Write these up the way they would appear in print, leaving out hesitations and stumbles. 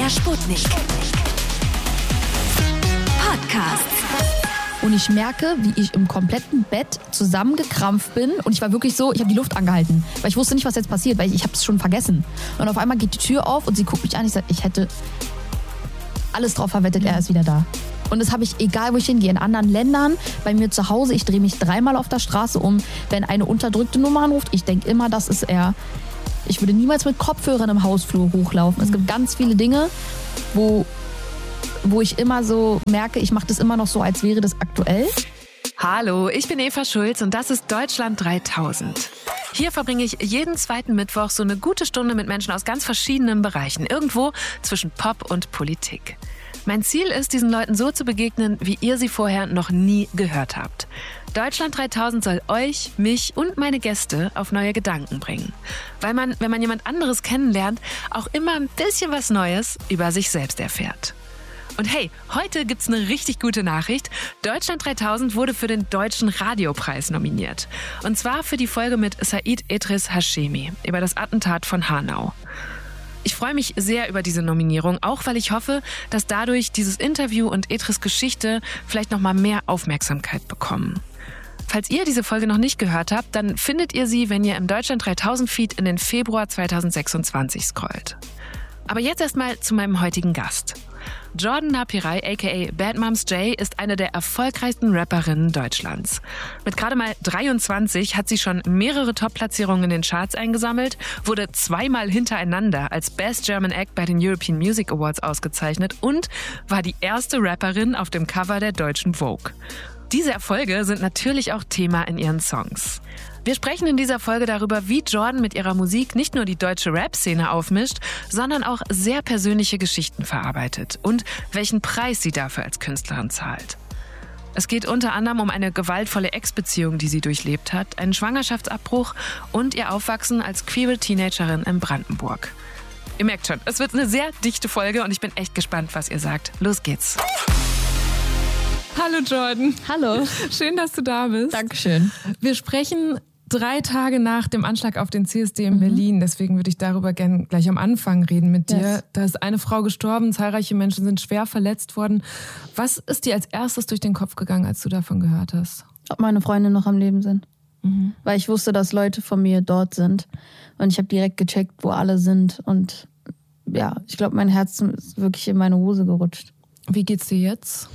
MDR Sputnik. Podcast. Und ich merke, wie ich im kompletten Bett zusammengekrampft bin. Und ich war wirklich so, ich habe die Luft angehalten. Weil ich wusste nicht, was jetzt passiert, weil ich habe es schon vergessen. Und auf einmal geht die Tür auf und sie guckt mich an. Ich sage, ich hätte alles drauf verwettet, er ist wieder da. Und das habe ich, egal wo ich hingehe, in anderen Ländern, bei mir zu Hause. Ich drehe mich 3-mal auf der Straße um, wenn eine unterdrückte Nummer anruft. Ich denke immer, das ist er. Ich würde niemals mit Kopfhörern im Hausflur hochlaufen. Es gibt ganz viele Dinge, wo ich immer so merke, ich mache das immer noch so, als wäre das aktuell. Hallo, ich bin Eva Schulz und das ist Deutschland 3000. Hier verbringe ich jeden zweiten Mittwoch so eine gute Stunde mit Menschen aus ganz verschiedenen Bereichen, irgendwo zwischen Pop und Politik. Mein Ziel ist, diesen Leuten so zu begegnen, wie ihr sie vorher noch nie gehört habt. Deutschland 3000 soll euch, mich und meine Gäste auf neue Gedanken bringen. Weil man, wenn man jemand anderes kennenlernt, auch immer ein bisschen was Neues über sich selbst erfährt. Und hey, heute gibt's eine richtig gute Nachricht. Deutschland 3000 wurde für den Deutschen Radiopreis nominiert. Und zwar für die Folge mit Said Edris Hashemi über das Attentat von Hanau. Ich freue mich sehr über diese Nominierung, auch weil ich hoffe, dass dadurch dieses Interview und Edris Geschichte vielleicht noch mal mehr Aufmerksamkeit bekommen. Falls ihr diese Folge noch nicht gehört habt, dann findet ihr sie, wenn ihr im Deutschland 3000 Feed in den Februar 2026 scrollt. Aber jetzt erstmal zu meinem heutigen Gast. Jordan Napiray aka Bad Moms J ist eine der erfolgreichsten Rapperinnen Deutschlands. Mit gerade mal 23 hat sie schon mehrere Top-Platzierungen in den Charts eingesammelt, wurde 2-mal hintereinander als Best German Act bei den European Music Awards ausgezeichnet und war die erste Rapperin auf dem Cover der deutschen Vogue. Diese Erfolge sind natürlich auch Thema in ihren Songs. Wir sprechen in dieser Folge darüber, wie Jordan mit ihrer Musik nicht nur die deutsche Rap-Szene aufmischt, sondern auch sehr persönliche Geschichten verarbeitet und welchen Preis sie dafür als Künstlerin zahlt. Es geht unter anderem um eine gewaltvolle Ex-Beziehung, die sie durchlebt hat, einen Schwangerschaftsabbruch und ihr Aufwachsen als queere Teenagerin in Brandenburg. Ihr merkt schon, es wird eine sehr dichte Folge und ich bin echt gespannt, was ihr sagt. Los geht's. Hallo Jordan. Hallo. Schön, dass du da bist. Dankeschön. Wir sprechen 3 Tage nach dem Anschlag auf den CSD in Berlin. Deswegen würde ich darüber gerne gleich am Anfang reden mit dir. Yes. Da ist eine Frau gestorben, zahlreiche Menschen sind schwer verletzt worden. Was ist dir als erstes durch den Kopf gegangen, als du davon gehört hast? Ob meine Freunde noch am Leben sind. Weil ich wusste, dass Leute von mir dort sind. Und ich habe direkt gecheckt, wo alle sind. Und ja, ich glaube, mein Herz ist wirklich in meine Hose gerutscht. Wie geht's dir jetzt?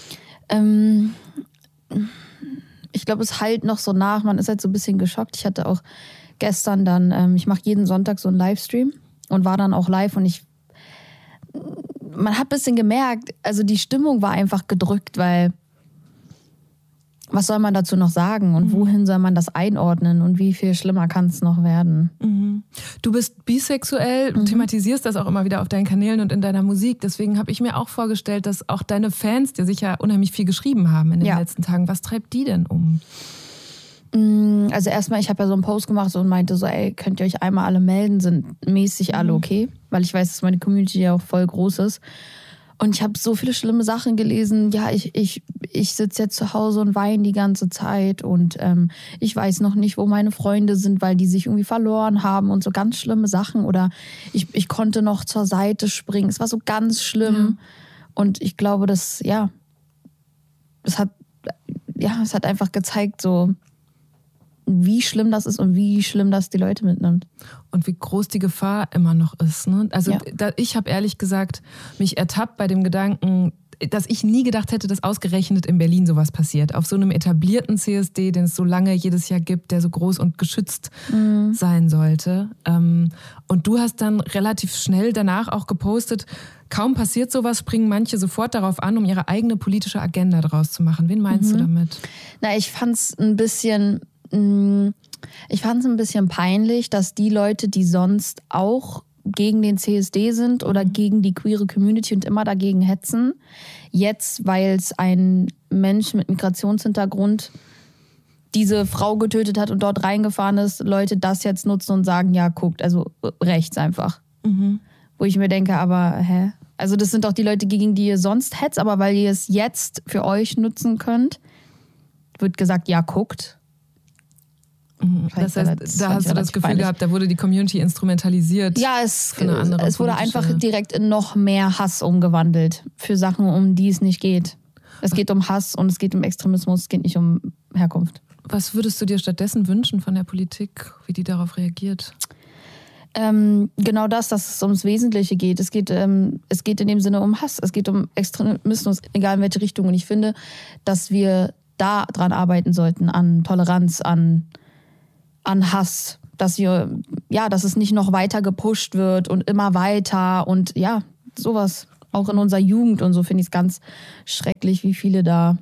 Ich glaube, es hallt noch so nach. Man ist halt so ein bisschen geschockt. Ich hatte auch gestern dann, ich mache jeden Sonntag so einen Livestream und war dann auch live und man hat ein bisschen gemerkt, also die Stimmung war einfach gedrückt, weil was soll man dazu noch sagen und wohin soll man das einordnen und wie viel schlimmer kann es noch werden? Du bist bisexuell, du thematisierst das auch immer wieder auf deinen Kanälen und in deiner Musik. Deswegen habe ich mir auch vorgestellt, dass auch deine Fans dir sicher unheimlich viel geschrieben haben in den letzten Tagen. Was treibt die denn um? Also erstmal, ich habe ja so einen Post gemacht und meinte so, ey, könnt ihr euch einmal alle melden, sind mäßig alle okay? Weil ich weiß, dass meine Community ja auch voll groß ist. Und ich habe so viele schlimme Sachen gelesen. Ja, ich sitze jetzt zu Hause und weine die ganze Zeit. Und ich weiß noch nicht, wo meine Freunde sind, weil die sich irgendwie verloren haben und so ganz schlimme Sachen. Oder ich konnte noch zur Seite springen. Es war so ganz schlimm. Und ich glaube, es hat einfach gezeigt, so wie schlimm das ist und wie schlimm das die Leute mitnimmt. Und wie groß die Gefahr immer noch ist. Ne? Also ich habe ehrlich gesagt mich ertappt bei dem Gedanken, dass ich nie gedacht hätte, dass ausgerechnet in Berlin sowas passiert. Auf so einem etablierten CSD, den es so lange jedes Jahr gibt, der so groß und geschützt sein sollte. Und du hast dann relativ schnell danach auch gepostet, kaum passiert sowas, springen manche sofort darauf an, um ihre eigene politische Agenda daraus zu machen. Wen meinst du damit? Na, ich fand's ein bisschen peinlich, dass die Leute, die sonst auch gegen den CSD sind oder gegen die queere Community und immer dagegen hetzen, jetzt, weil es ein Mensch mit Migrationshintergrund diese Frau getötet hat und dort reingefahren ist, Leute das jetzt nutzen und sagen, ja, guckt, also rechts einfach. Wo ich mir denke, aber hä? Also das sind doch die Leute, gegen die ihr sonst hetzt, aber weil ihr es jetzt für euch nutzen könnt, wird gesagt, ja, guckt. Das heißt, da hast du das Gefühl gehabt, da wurde die Community instrumentalisiert. Ja, es wurde einfach direkt in noch mehr Hass umgewandelt für Sachen, um die es nicht geht. Es geht um Hass und es geht um Extremismus, es geht nicht um Herkunft. Was würdest du dir stattdessen wünschen von der Politik, wie die darauf reagiert? Genau dass es ums Wesentliche geht. Es geht in dem Sinne um Hass. Es geht um Extremismus, egal in welche Richtung. Und ich finde, dass wir da dran arbeiten sollten, an Toleranz, an Hass, dass es nicht noch weiter gepusht wird und immer weiter und ja, sowas. Auch in unserer Jugend und so finde ich es ganz schrecklich, wie viele da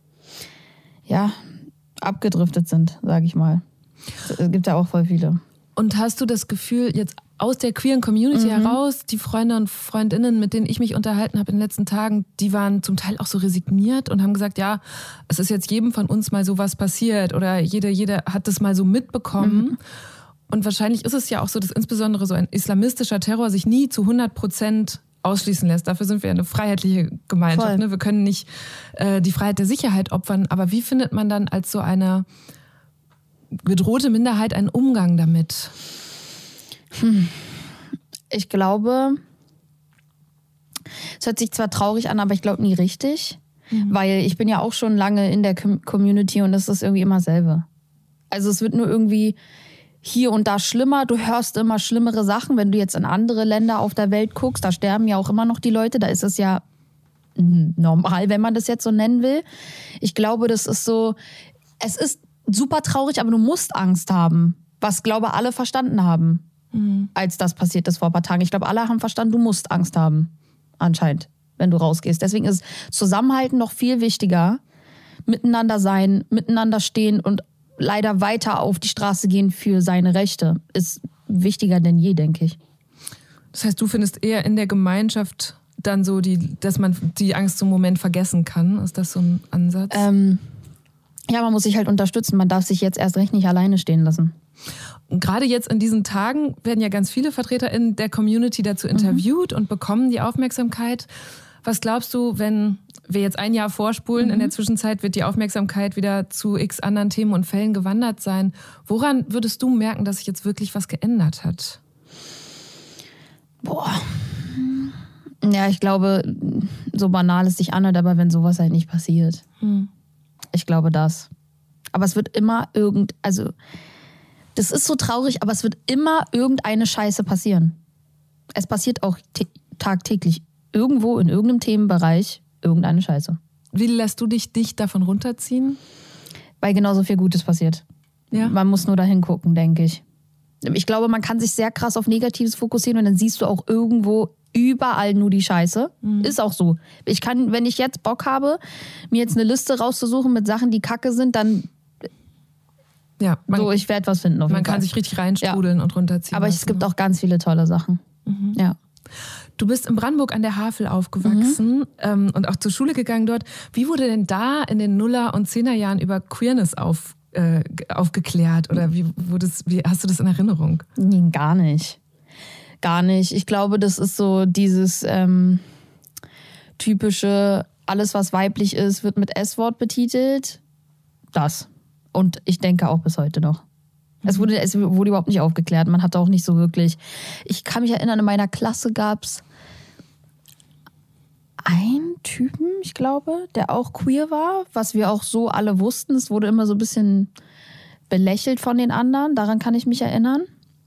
abgedriftet sind, sage ich mal. Es gibt ja auch voll viele. Und hast du das Gefühl, jetzt aus der queeren Community heraus, die Freunde und Freundinnen, mit denen ich mich unterhalten habe in den letzten Tagen, die waren zum Teil auch so resigniert und haben gesagt, ja, es ist jetzt jedem von uns mal sowas passiert oder jeder hat das mal so mitbekommen. Und wahrscheinlich ist es ja auch so, dass insbesondere so ein islamistischer Terror sich nie zu 100% ausschließen lässt. Dafür sind wir eine freiheitliche Gemeinschaft. Ne? Wir können nicht die Freiheit der Sicherheit opfern. Aber wie findet man dann als so eine bedrohte Minderheit einen Umgang damit? Ich glaube, es hört sich zwar traurig an, aber ich glaube nie richtig. Weil ich bin ja auch schon lange in der Community und es ist irgendwie immer dasselbe. Also es wird nur irgendwie hier und da schlimmer. Du hörst immer schlimmere Sachen. Wenn du jetzt in andere Länder auf der Welt guckst, da sterben ja auch immer noch die Leute. Da ist es ja normal, wenn man das jetzt so nennen will. Ich glaube, das ist so, es ist super traurig, aber du musst Angst haben. Was, glaube ich, alle verstanden haben, als das passiert ist vor ein paar Tagen. Ich glaube, alle haben verstanden, du musst Angst haben, anscheinend, wenn du rausgehst. Deswegen ist Zusammenhalten noch viel wichtiger. Miteinander sein, miteinander stehen und leider weiter auf die Straße gehen für seine Rechte ist wichtiger denn je, denke ich. Das heißt, du findest eher in der Gemeinschaft dann so, dass man die Angst zum Moment vergessen kann? Ist das so ein Ansatz? Ja, man muss sich halt unterstützen. Man darf sich jetzt erst recht nicht alleine stehen lassen. Und gerade jetzt in diesen Tagen werden ja ganz viele Vertreter in der Community dazu interviewt und bekommen die Aufmerksamkeit. Was glaubst du, wenn wir jetzt ein Jahr vorspulen, in der Zwischenzeit wird die Aufmerksamkeit wieder zu x anderen Themen und Fällen gewandert sein? Woran würdest du merken, dass sich jetzt wirklich was geändert hat? Boah. Ja, ich glaube, so banal es sich anhört, aber wenn sowas halt nicht passiert. Ich glaube das. Aber es wird immer das ist so traurig, aber es wird immer irgendeine Scheiße passieren. Es passiert auch tagtäglich irgendwo in irgendeinem Themenbereich irgendeine Scheiße. Wie lässt du dich davon runterziehen? Weil genauso viel Gutes passiert. Ja. Man muss nur da hingucken, denke ich. Ich glaube, man kann sich sehr krass auf Negatives fokussieren und dann siehst du auch irgendwo überall nur die Scheiße. Ist auch so. Ich kann, wenn ich jetzt Bock habe, mir jetzt eine Liste rauszusuchen mit Sachen, die kacke sind, dann ich werde was finden. Man kann sich richtig reinstrudeln und runterziehen. Aber es gibt auch ganz viele tolle Sachen. Ja. Du bist in Brandenburg an der Havel aufgewachsen und auch zur Schule gegangen dort. Wie wurde denn da in den Nuller- und Zehnerjahren über Queerness aufgeklärt? Oder wie hast du das in Erinnerung? Nee, gar nicht. Gar nicht. Ich glaube, das ist so dieses typische, alles was weiblich ist, wird mit S-Wort betitelt. Das. Und ich denke auch bis heute noch. Es wurde überhaupt nicht aufgeklärt. Man hatte auch nicht so wirklich... Ich kann mich erinnern, in meiner Klasse gab es einen Typen, ich glaube, der auch queer war, was wir auch so alle wussten. Es wurde immer so ein bisschen belächelt von den anderen. Daran kann ich mich erinnern.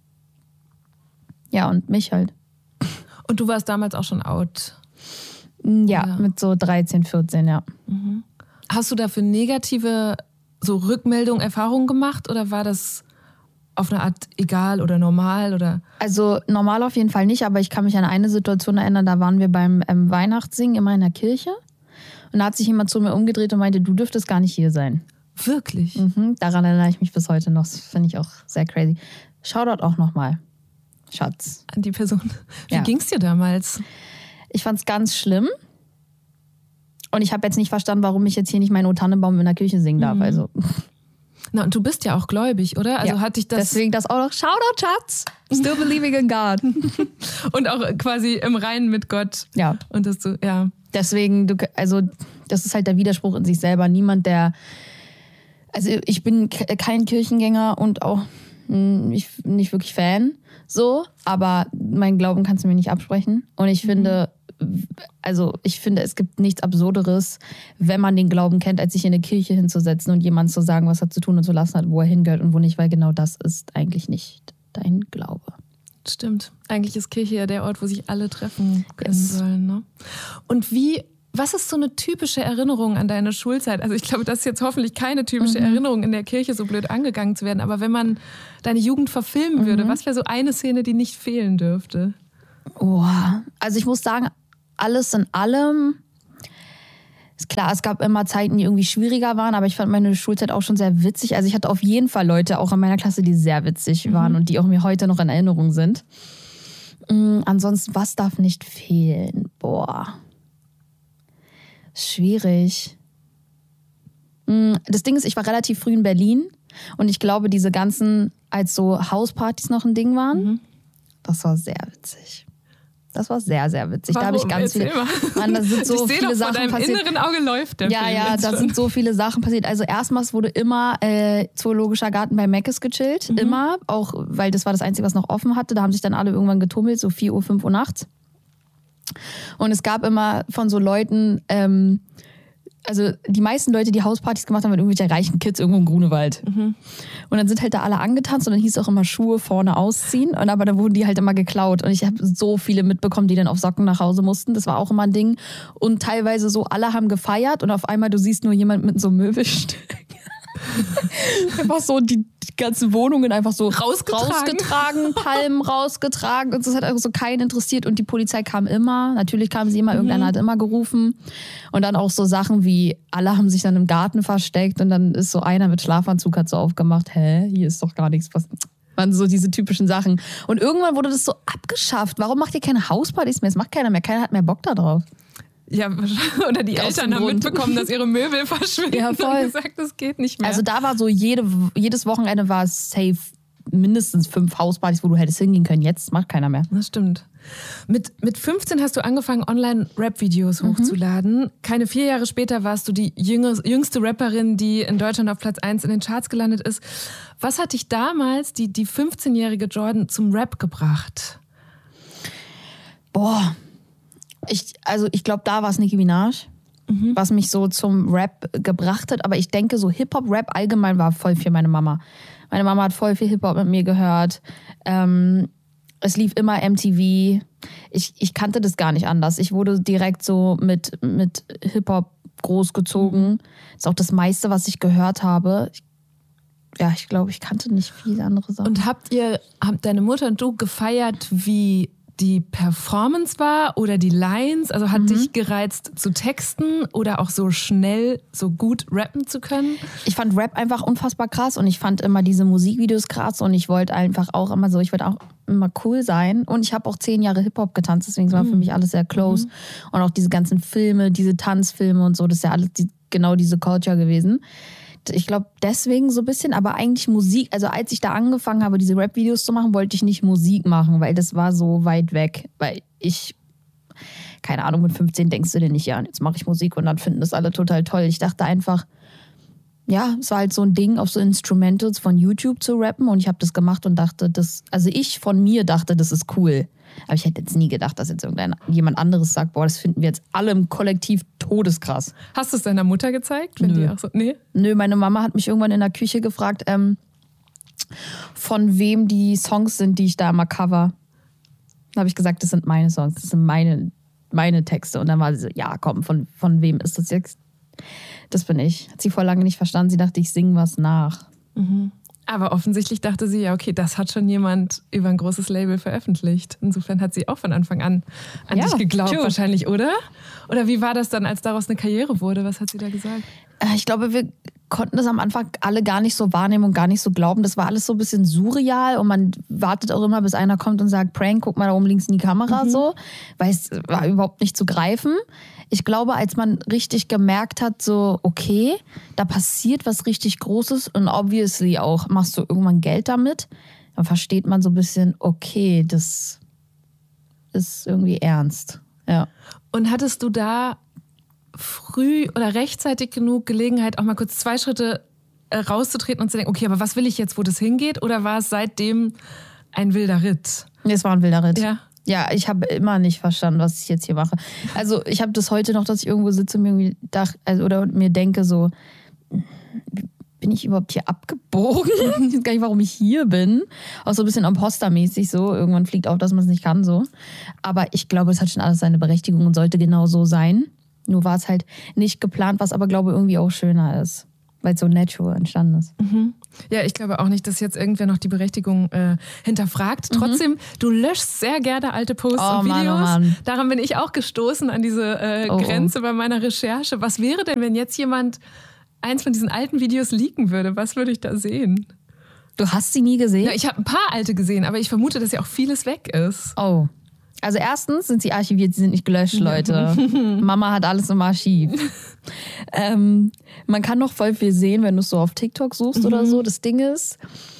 Ja, und mich halt. Und du warst damals auch schon out? Ja, mit so 13, 14, ja. Hast du dafür negative so Rückmeldungen, Erfahrungen gemacht oder war das auf eine Art egal oder normal? Oder? Also normal auf jeden Fall nicht, aber ich kann mich an eine Situation erinnern, da waren wir beim Weihnachtssingen immer in der Kirche und da hat sich jemand zu mir umgedreht und meinte, du dürftest gar nicht hier sein. Wirklich? Daran erinnere ich mich bis heute noch, das finde ich auch sehr crazy. Shoutout auch nochmal, Schatz. An die Person. Wie ging's dir damals? Ich fand's ganz schlimm. Und ich habe jetzt nicht verstanden, warum ich jetzt hier nicht meinen O Tannenbaum in der Kirche singen darf. Also. Na, und du bist ja auch gläubig, oder? Also hatte ich das. Deswegen das auch noch. Shoutout, Schatz! Still believing in God. Und auch quasi im Reinen mit Gott. Ja. Und dass du, Deswegen, das ist halt der Widerspruch in sich selber. Niemand, der Also ich bin kein Kirchengänger und auch nicht wirklich Fan, so, aber meinen Glauben kannst du mir nicht absprechen. Und ich finde, es gibt nichts Absurderes, wenn man den Glauben kennt, als sich in eine Kirche hinzusetzen und jemand zu sagen, was er zu tun und zu lassen hat, wo er hingehört und wo nicht, weil genau das ist eigentlich nicht dein Glaube. Stimmt. Eigentlich ist Kirche ja der Ort, wo sich alle treffen können sollen. Ne? Und was ist so eine typische Erinnerung an deine Schulzeit? Also ich glaube, das ist jetzt hoffentlich keine typische Erinnerung, in der Kirche so blöd angegangen zu werden. Aber wenn man deine Jugend verfilmen würde, was wäre so eine Szene, die nicht fehlen dürfte? Oh, also ich muss sagen, alles in allem, ist klar, es gab immer Zeiten, die irgendwie schwieriger waren, aber ich fand meine Schulzeit auch schon sehr witzig. Also ich hatte auf jeden Fall Leute auch in meiner Klasse, die sehr witzig waren und die auch mir heute noch in Erinnerung sind. Ansonsten, was darf nicht fehlen? Boah. Schwierig. Das Ding ist, ich war relativ früh in Berlin und ich glaube, diese ganzen, als so Hauspartys noch ein Ding waren, das war sehr witzig. Das war sehr, sehr witzig. Warum? Da habe ich ganz viele. Mann, da sind so viele Sachen passiert. Von deinem inneren Auge läuft der Film. Ja, da sind so viele Sachen passiert. Also erstmals wurde immer Zoologischer Garten bei Meckes gechillt. Immer. Auch, weil das war das Einzige, was noch offen hatte. Da haben sich dann alle irgendwann getummelt, so 4 Uhr, 5 Uhr nachts. Und es gab immer von so Leuten, also die meisten Leute, die Hauspartys gemacht haben, waren irgendwelche reichen Kids irgendwo im Grunewald. Und dann sind halt da alle angetanzt und dann hieß es auch immer Schuhe vorne ausziehen. Und aber dann wurden die halt immer geklaut. Und ich habe so viele mitbekommen, die dann auf Socken nach Hause mussten. Das war auch immer ein Ding. Und teilweise so, alle haben gefeiert und auf einmal, du siehst nur jemand mit so einem Möbelstück. Einfach so die ganzen Wohnungen einfach so rausgetragen, Palmen rausgetragen und das hat also so keinen interessiert und die Polizei kam immer, natürlich kam sie immer, irgendeiner hat immer gerufen und dann auch so Sachen wie, alle haben sich dann im Garten versteckt und dann ist so einer mit Schlafanzug hat so aufgemacht, hier ist doch gar nichts passiert. Waren so diese typischen Sachen und irgendwann wurde das so abgeschafft, warum macht ihr keine Hauspartys mehr, das macht keiner mehr, keiner hat mehr Bock da drauf. Ja, oder die Eltern haben mitbekommen, dass ihre Möbel verschwinden und gesagt, das geht nicht mehr. Also da war so, jedes Wochenende war es safe mindestens 5 Hauspartys, wo du hättest hingehen können. Jetzt macht keiner mehr. Das stimmt. Mit 15 hast du angefangen, Online-Rap-Videos hochzuladen. Keine 4 Jahre später warst du die jüngste Rapperin, die in Deutschland auf Platz 1 in den Charts gelandet ist. Was hat dich damals, die 15-jährige Jordan, zum Rap gebracht? Boah. Ich glaube, da war es Nicki Minaj, was mich so zum Rap gebracht hat. Aber ich denke, so Hip-Hop-Rap allgemein war voll für meine Mama. Meine Mama hat voll viel Hip-Hop mit mir gehört. Es lief immer MTV. Ich kannte das gar nicht anders. Ich wurde direkt so mit Hip-Hop großgezogen. Das ist auch das meiste, was ich gehört habe. Ich glaube, ich kannte nicht viele andere Sachen. Und habt deine Mutter und du gefeiert, wie die Performance war oder die Lines? Also hat dich gereizt zu texten oder auch so schnell, so gut rappen zu können? Ich fand Rap einfach unfassbar krass und ich fand immer diese Musikvideos krass und ich wollte einfach auch immer so, ich wollte auch immer cool sein und ich habe auch 10 Jahre Hip-Hop getanzt, deswegen war für mich alles sehr close und auch diese ganzen Filme, diese Tanzfilme und so, das ist ja alles genau diese Culture gewesen. Ich glaube, deswegen so ein bisschen, aber eigentlich Musik, also als ich da angefangen habe, diese Rap-Videos zu machen, wollte ich nicht Musik machen, weil das war so weit weg, weil keine Ahnung, mit 15 denkst du dir nicht, ja, jetzt mache ich Musik und dann finden das alle total toll. Ich dachte einfach, ja, es war halt so ein Ding, auf so Instrumentals von YouTube zu rappen und ich habe das gemacht und dachte, ich von mir dachte, das ist cool. Aber ich hätte jetzt nie gedacht, dass jetzt jemand anderes sagt, boah, das finden wir jetzt alle im Kollektiv todeskrass. Hast du es deiner Mutter gezeigt? Wenn Nö. Die auch so, nee? Nö, meine Mama hat mich irgendwann in der Küche gefragt, von wem die Songs sind, die ich da immer cover. Dann habe ich gesagt, das sind meine Songs, das sind meine Texte. Und dann war sie so, ja komm, von wem ist das jetzt? Das bin ich. Hat sie vor lange nicht verstanden. Sie dachte, ich singe was nach. Aber offensichtlich dachte sie, ja okay, das hat schon jemand über ein großes Label veröffentlicht. Insofern hat sie auch von Anfang an dich geglaubt wahrscheinlich, oder? Oder wie war das dann, als daraus eine Karriere wurde? Was hat sie da gesagt? Ich glaube, wir konnten das am Anfang alle gar nicht so wahrnehmen und gar nicht so glauben. Das war alles so ein bisschen surreal und man wartet auch immer, bis einer kommt und sagt, Prank, guck mal da oben links in die Kamera, so. Weil es war überhaupt nicht zu greifen. Ich glaube, als man richtig gemerkt hat, so, okay, da passiert was richtig Großes und obviously auch, machst du irgendwann Geld damit, dann versteht man so ein bisschen, okay, das ist irgendwie ernst. Ja. Und hattest du da früh oder rechtzeitig genug Gelegenheit, auch mal kurz 2 Schritte rauszutreten und zu denken, okay, aber was will ich jetzt, wo das hingeht? Oder war es seitdem ein wilder Ritt? Nee, es war ein wilder Ritt. Ja. Ja, ich habe immer nicht verstanden, was ich jetzt hier mache. Also ich habe das heute noch, dass ich irgendwo sitze und mir irgendwie oder mir denke so, bin ich überhaupt hier abgebogen? Ich weiß gar nicht, warum ich hier bin. Auch so ein bisschen impostermäßig so. Irgendwann fliegt auf, dass man es nicht kann so. Aber ich glaube, es hat schon alles seine Berechtigung und sollte genau so sein. Nur war es halt nicht geplant, was aber glaube irgendwie auch schöner ist. Weil es so natural entstanden ist. Mhm. Ja, ich glaube auch nicht, dass jetzt irgendwer noch die Berechtigung hinterfragt. Trotzdem, du löschst sehr gerne alte Posts und Videos. Mann. Daran bin ich auch gestoßen, an diese Grenze bei meiner Recherche. Was wäre denn, wenn jetzt jemand eins von diesen alten Videos leaken würde? Was würde ich da sehen? Du hast sie nie gesehen? Ja, ich habe ein paar alte gesehen, aber ich vermute, dass ja auch vieles weg ist. Oh. Also erstens sind sie archiviert, sie sind nicht gelöscht, Leute. Mama hat alles im Archiv. Man kann noch voll viel sehen, wenn du es so auf TikTok suchst oder so. Das Ding ist,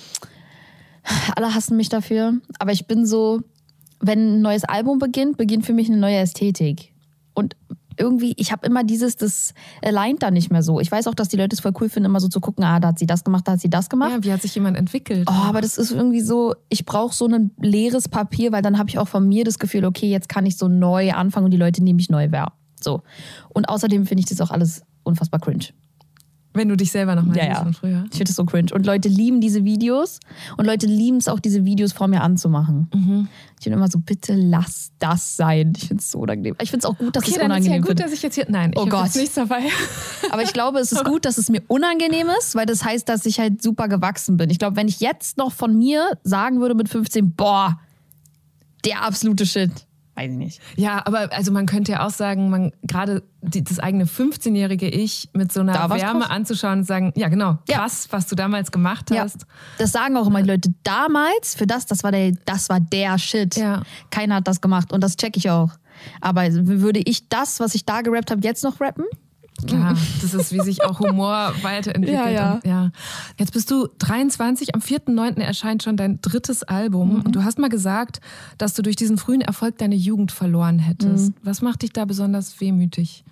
alle hassen mich dafür, aber ich bin so, wenn ein neues Album beginnt für mich eine neue Ästhetik. Und irgendwie, ich habe immer das alignt da nicht mehr so. Ich weiß auch, dass die Leute es voll cool finden, immer so zu gucken, da hat sie das gemacht, da hat sie das gemacht. Ja, wie hat sich jemand entwickelt? Oh, aber das ist irgendwie so, ich brauche so ein leeres Papier, weil dann habe ich auch von mir das Gefühl, okay, jetzt kann ich so neu anfangen und die Leute nehmen mich neu wahr. So. Und außerdem finde ich das auch alles unfassbar cringe. Wenn du dich selber nochmal siehst von früher. Ich finde das so cringe. Und Leute lieben diese Videos und Leute lieben es auch, diese Videos vor mir anzumachen. Ich bin immer so, bitte lass das sein. Ich finde es so unangenehm. Ich finde es auch gut, dass es unangenehm ist. Ist. Dass ich jetzt hier. Nein, ich habe jetzt nichts dabei. Aber ich glaube, es ist gut, dass es mir unangenehm ist, weil das heißt, dass ich halt super gewachsen bin. Ich glaube, wenn ich jetzt noch von mir sagen würde mit 15, boah, der absolute Shit. Weiß ich nicht. Ja, aber also man könnte ja auch sagen, gerade das eigene 15-jährige Ich mit so einer Wärme anzuschauen und sagen, ja genau, krass, was du damals gemacht hast. Das sagen auch immer die Leute. Damals, für das war der Shit. Ja. Keiner hat das gemacht und das check ich auch. Aber würde ich das, was ich da gerappt habe, jetzt noch rappen? Klar, das ist, wie sich auch Humor weiterentwickelt. Ja. Jetzt bist du 23, am 4.9. erscheint schon dein 3. Album. Und du hast mal gesagt, dass du durch diesen frühen Erfolg deine Jugend verloren hättest. Was macht dich da besonders wehmütig?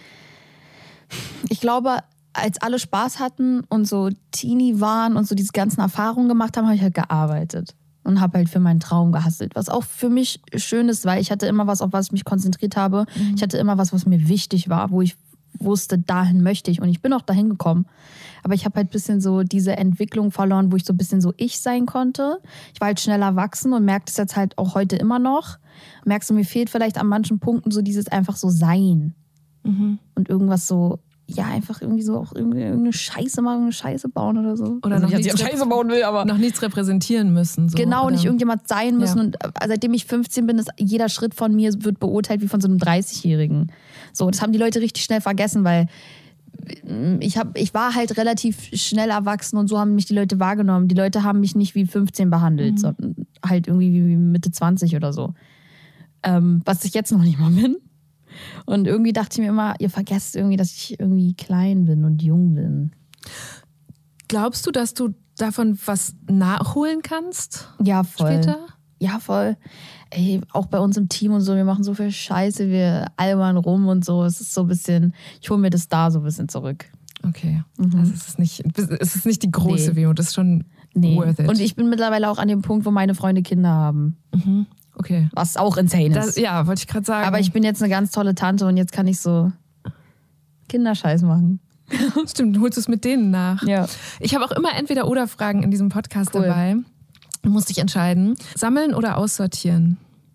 Ich glaube, als alle Spaß hatten und so Teenie waren und so diese ganzen Erfahrungen gemacht haben, habe ich halt gearbeitet. Und habe halt für meinen Traum gehustelt. Was auch für mich schön ist, weil ich hatte immer was, auf was ich mich konzentriert habe. Ich hatte immer was mir wichtig war, wo ich wusste, dahin möchte ich. Und ich bin auch dahin gekommen. Aber ich habe halt ein bisschen so diese Entwicklung verloren, wo ich so ein bisschen so ich sein konnte. Ich war halt schnell erwachsen und merke das jetzt halt auch heute immer noch. Merkst du, mir fehlt vielleicht an manchen Punkten so dieses einfach so sein. Und irgendwas so, ja, einfach irgendwie so auch irgendeine Scheiße machen, eine Scheiße bauen oder so. Oder also noch nicht, dass ich Scheiße bauen will, aber noch nichts repräsentieren müssen. So, genau, oder? Nicht irgendjemand sein müssen. Ja. Und seitdem ich 15 bin, ist jeder Schritt von mir wird beurteilt wie von so einem 30-Jährigen. So, das haben die Leute richtig schnell vergessen, weil ich war halt relativ schnell erwachsen und so haben mich die Leute wahrgenommen. Die Leute haben mich nicht wie 15 behandelt, sondern halt irgendwie wie Mitte 20 oder so. Was ich jetzt noch nicht mal bin. Und irgendwie dachte ich mir immer, ihr vergesst irgendwie, dass ich irgendwie klein bin und jung bin. Glaubst du, dass du davon was nachholen kannst? Ja, voll. Später? Ja, voll. Ey, auch bei uns im Team und so, wir machen so viel Scheiße, wir albern rum und so. Es ist so ein bisschen, ich hole mir das da so ein bisschen zurück. Okay. Also es ist nicht die große Wehmut, das ist schon worth it. Und ich bin mittlerweile auch an dem Punkt, wo meine Freunde Kinder haben. Okay. Was auch insane ist. Ja, wollte ich gerade sagen. Aber ich bin jetzt eine ganz tolle Tante und jetzt kann ich so Kinderscheiß machen. Stimmt, holst du es mit denen nach. Ja. Ich habe auch immer Entweder-oder-Fragen in diesem Podcast dabei. Du musst dich entscheiden. Sammeln oder aussortieren?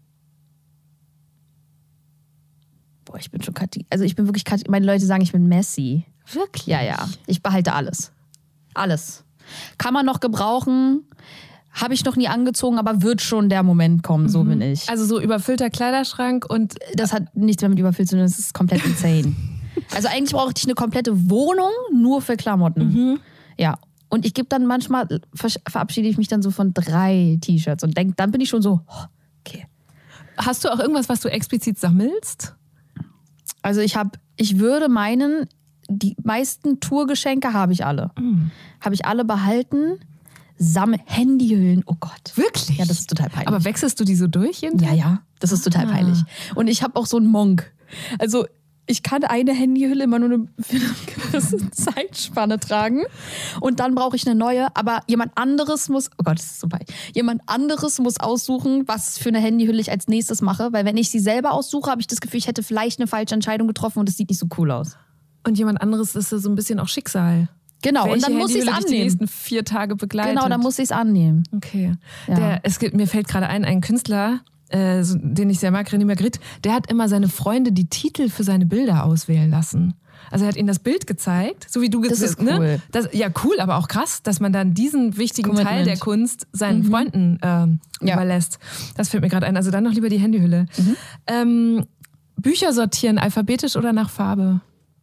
Boah, ich bin schon ich bin wirklich meine Leute sagen, ich bin messy. Wirklich? Ja. Ich behalte alles. Alles. Kann man noch gebrauchen. Habe ich noch nie angezogen, aber wird schon der Moment kommen, so bin ich. Also so überfüllter Kleiderschrank und... Das hat nichts mehr mit überfüllt zu tun, das ist komplett insane. Also eigentlich brauche ich eine komplette Wohnung nur für Klamotten. Ja. Und ich gebe dann manchmal, verabschiede ich mich dann so von 3 T-Shirts und dann bin ich schon so, okay. Hast du auch irgendwas, was du explizit sammelst? Also ich würde meinen, die meisten Tourgeschenke habe ich alle. Habe ich alle behalten. Handyhüllen, oh Gott. Wirklich? Ja, das ist total peinlich. Aber wechselst du die so durch? Ja, das ist total peinlich. Und ich habe auch so einen Monk. Also ich kann eine Handyhülle immer nur für eine gewisse Zeitspanne tragen und dann brauche ich eine neue, aber jemand anderes muss, oh Gott, das ist so weit, jemand anderes muss aussuchen, was für eine Handyhülle ich als nächstes mache, weil wenn ich sie selber aussuche, habe ich das Gefühl, ich hätte vielleicht eine falsche Entscheidung getroffen und es sieht nicht so cool aus. Und jemand anderes ist so ein bisschen auch Schicksal. Genau, welche und dann muss ich es Handyhülle dich die annehmen. nächsten 4 Tage begleitet. Genau, dann muss ich es annehmen. Okay. Ja. Mir fällt gerade ein Künstler, den ich sehr mag, René Magritte, der hat immer seine Freunde die Titel für seine Bilder auswählen lassen. Also er hat ihnen das Bild gezeigt, so wie du Das ist ne? cool. Ja, cool, aber auch krass, dass man dann diesen wichtigen Commitment. Teil der Kunst seinen Freunden überlässt. Das fällt mir gerade ein. Also dann noch lieber die Handyhülle. Bücher sortieren, alphabetisch oder nach Farbe?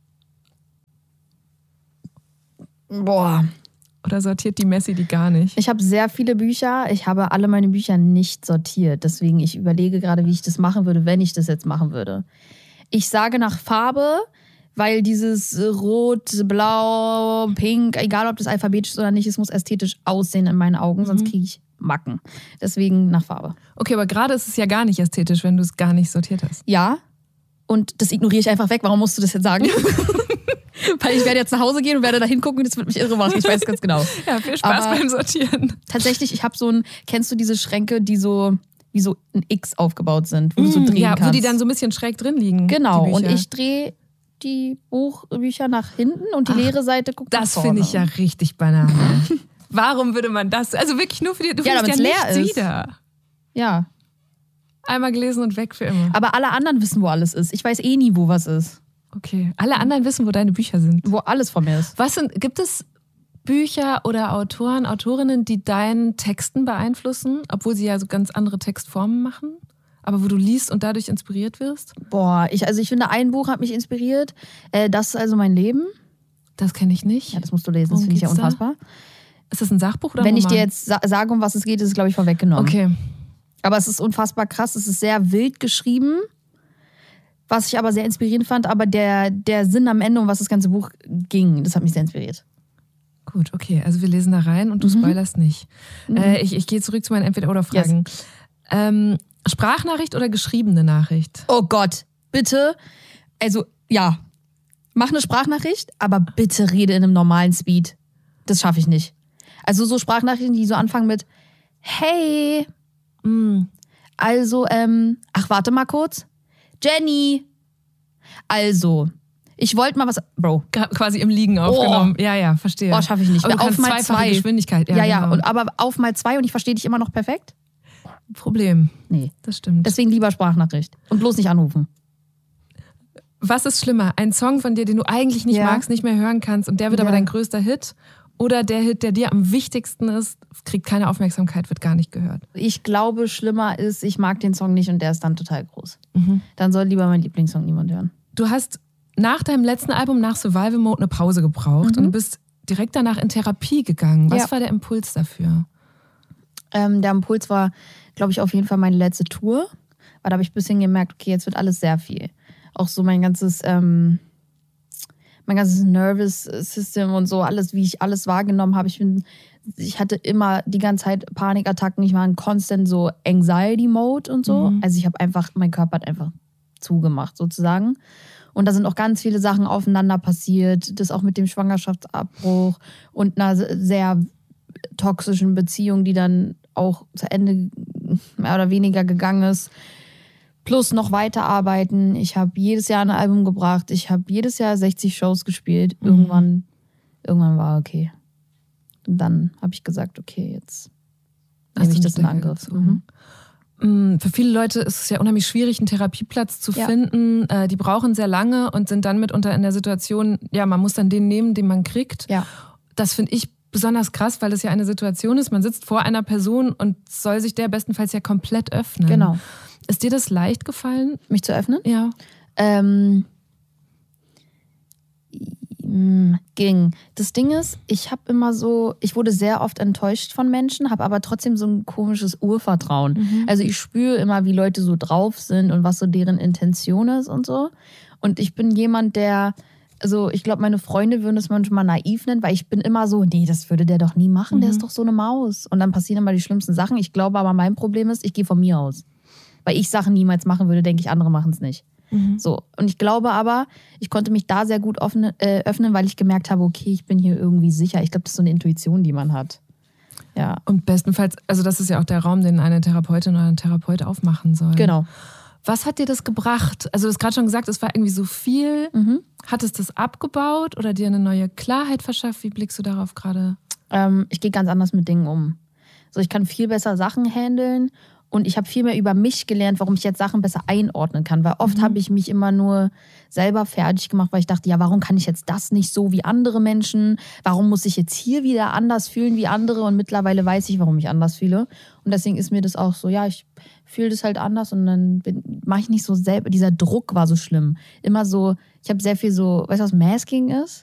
Boah. Oder sortiert die Messi die gar nicht? Ich habe sehr viele Bücher. Ich habe alle meine Bücher nicht sortiert. Deswegen, ich überlege gerade, wie ich das machen würde, wenn ich das jetzt machen würde. Ich sage nach Farbe, weil dieses Rot, Blau, Pink, egal ob das alphabetisch ist oder nicht, es muss ästhetisch aussehen in meinen Augen, sonst kriege ich Macken. Deswegen nach Farbe. Okay, aber gerade ist es ja gar nicht ästhetisch, wenn du es gar nicht sortiert hast. Ja, und das ignoriere ich einfach weg. Warum musst du das jetzt sagen? Weil ich werde jetzt nach Hause gehen und werde da hingucken und das wird mich irre machen. Ich weiß ganz genau. Ja, viel Spaß beim Sortieren. Tatsächlich, ich habe kennst du diese Schränke, die so wie so ein X aufgebaut sind, wo du so drehen kannst? Wo die dann so ein bisschen schräg drin liegen. Genau, die und Bücher. ich drehe die Bücher nach hinten und die leere Seite guckt nach Das vorne. finde ich ja richtig Banane. Warum würde man das? Also wirklich nur für die, du Ja, findest ja damit's leer nichts ist. wieder. Ja, Einmal gelesen und weg für immer. aber alle anderen wissen, wo alles ist. Ich weiß eh nie, wo was ist. Okay. Alle anderen wissen, wo deine Bücher sind. Wo alles von mir ist. Gibt es Bücher oder Autoren, Autorinnen, die deinen Texten beeinflussen, obwohl sie ja so ganz andere Textformen machen? Aber wo du liest und dadurch inspiriert wirst? Boah, ich finde, ein Buch hat mich inspiriert. Das ist also mein Leben. Das kenne ich nicht. Ja, das musst du lesen, das Worum finde ich ja geht's da? unfassbar. Ist das ein Sachbuch oder Wenn Roman? ich dir jetzt sage, um was es geht, ist es, glaube ich, vorweggenommen. Okay. Aber es ist unfassbar krass, es ist sehr wild geschrieben, was ich aber sehr inspirierend fand. Aber der Sinn am Ende, um was das ganze Buch ging, das hat mich sehr inspiriert. Gut, okay. Also wir lesen da rein und du spoilerst nicht. Ich gehe zurück zu meinen Entweder-oder-Fragen. Yes. Sprachnachricht oder geschriebene Nachricht? Oh Gott, bitte. Also, ja. Mach eine Sprachnachricht, aber bitte rede in einem normalen Speed. Das schaffe ich nicht. Also so Sprachnachrichten, die so anfangen mit Hey. Also, ach, warte mal kurz. Jenny. Also, ich wollte mal was... Bro. Quasi im Liegen aufgenommen. Ja, verstehe. Oh, schaffe ich nicht. Aber du Auf mal zweifache 2. Geschwindigkeit. Ja, genau. aber auf mal 2 und ich verstehe dich immer noch perfekt? Problem. Nee. Das stimmt. Deswegen lieber Sprachnachricht. Und bloß nicht anrufen. Was ist schlimmer? Ein Song von dir, den du eigentlich nicht magst, nicht mehr hören kannst und der wird aber dein größter Hit? Oder der Hit, der dir am wichtigsten ist, kriegt keine Aufmerksamkeit, wird gar nicht gehört? Ich glaube, schlimmer ist, ich mag den Song nicht und der ist dann total groß. Dann soll lieber mein Lieblingssong niemand hören. Du hast nach deinem letzten Album, nach Survival Mode, eine Pause gebraucht und du bist direkt danach in Therapie gegangen. Was war der Impuls dafür? Der Impuls war, glaube ich, auf jeden Fall meine letzte Tour. Weil da habe ich ein bisschen gemerkt, okay, jetzt wird alles sehr viel. Auch so mein ganzes Nervous System und so, alles, wie ich alles wahrgenommen habe. Ich hatte immer die ganze Zeit Panikattacken. Ich war in constant so Anxiety-Mode und so. Also mein Körper hat einfach zugemacht sozusagen. Und da sind auch ganz viele Sachen aufeinander passiert. Das auch mit dem Schwangerschaftsabbruch und einer sehr toxischen Beziehung, die dann auch zu Ende mehr oder weniger gegangen ist. Plus noch weiterarbeiten. Ich habe jedes Jahr ein Album gebracht. Ich habe jedes Jahr 60 Shows gespielt. Irgendwann war okay. Und dann habe ich gesagt, okay, jetzt nehme ich das in Angriff. Für viele Leute ist es ja unheimlich schwierig, einen Therapieplatz zu finden. Die brauchen sehr lange und sind dann mitunter in der Situation, ja, man muss dann den nehmen, den man kriegt. Ja. Das finde ich besonders krass, weil es ja eine Situation ist, man sitzt vor einer Person und soll sich der bestenfalls ja komplett öffnen. Genau. Ist dir das leicht gefallen? Mich zu öffnen? Ja. Ging. Das Ding ist, ich wurde sehr oft enttäuscht von Menschen, habe aber trotzdem so ein komisches Urvertrauen. Also ich spüre immer, wie Leute so drauf sind und was so deren Intention ist und so. Und ich bin jemand, ich glaube, meine Freunde würden es manchmal naiv nennen, weil ich bin immer so, nee, das würde der doch nie machen, der ist doch so eine Maus. Und dann passieren immer die schlimmsten Sachen. Ich glaube aber, mein Problem ist, ich gehe von mir aus. Weil ich Sachen niemals machen würde, denke ich, andere machen es nicht. So. Und ich glaube aber, ich konnte mich da sehr gut öffnen, weil ich gemerkt habe, okay, ich bin hier irgendwie sicher. Ich glaube, das ist so eine Intuition, die man hat. Ja. Und bestenfalls, also das ist ja auch der Raum, den eine Therapeutin oder ein Therapeut aufmachen soll. Genau. Was hat dir das gebracht? Also du hast gerade schon gesagt, es war irgendwie so viel. Hat es das abgebaut oder dir eine neue Klarheit verschafft? Wie blickst du darauf gerade? Ich gehe ganz anders mit Dingen um. So, ich kann viel besser Sachen handeln und ich habe viel mehr über mich gelernt, warum ich jetzt Sachen besser einordnen kann. Weil oft habe ich mich immer nur selber fertig gemacht, weil ich dachte, ja, warum kann ich jetzt das nicht so wie andere Menschen? Warum muss ich jetzt hier wieder anders fühlen wie andere? Und mittlerweile weiß ich, warum ich anders fühle. Und deswegen ist mir das auch so, ja, ich fühle das halt anders und dann mache ich nicht so selber. Dieser Druck war so schlimm. Immer so, ich habe sehr viel so, weißt du, was Masking ist?